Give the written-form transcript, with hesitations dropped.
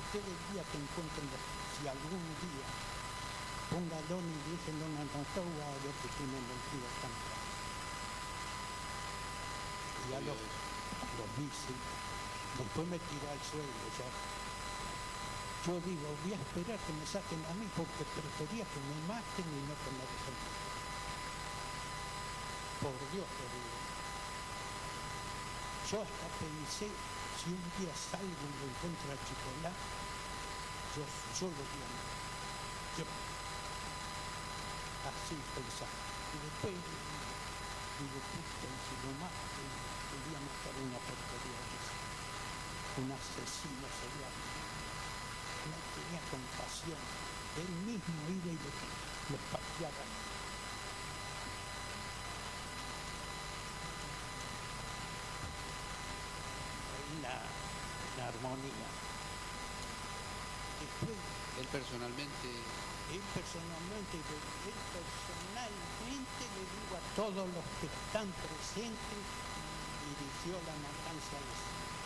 usted el día que encuentren, si algún día ponga don y dicen don Antonio, va a ver que tiene mentira tanta. Ya los vi, sí. Después me tiré al suelo ya. Yo digo, voy a esperar que me saquen a mí porque prefería que me maten y no que me dejen. Por Dios te digo. Yo hasta pensé, si un día salgo y lo encuentro a Chicolá, yo lo voy a matar. Yo así pensaba. Y después digo, puta, y si lo mato, quería matar una porquería de eso. Un asesino serial. No tenía compasión. Él mismo iba y los pateaba. Ahí la armonía. Después, Él personalmente le digo a todos los que están presentes, dirigió la matanza de